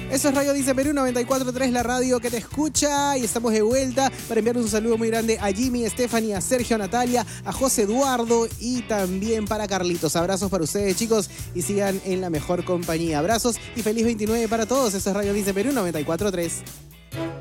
Eso es Radio Dice Perú 94.3, la radio que te escucha. Y estamos de vuelta para enviarles un saludo muy grande a Jimmy, a Stephanie, a Sergio, a Natalia, a José Eduardo y también para Carlitos. Abrazos para ustedes, chicos, y sigan en la mejor compañía. Abrazos y feliz 29 para todos. Eso es Radio Dice Perú 94.3.